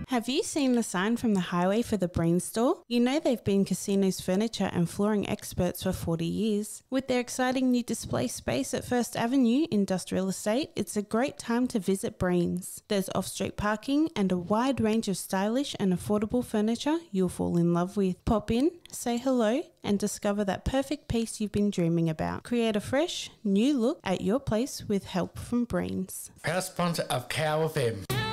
Have you seen the sign from the highway for the Breen store? You know they've been casinos furniture and flooring experts for 40 years. With their exciting new display space at First Avenue Industrial Estate, it's a great time to visit Breen's. There's off-street parking and a wide range of stylish and affordable furniture you'll fall in love with. Pop in, say hello, and discover that perfect piece you've been dreaming about. Create a fresh, new look at your place with help from Breen's. Proud sponsor of Cow FM.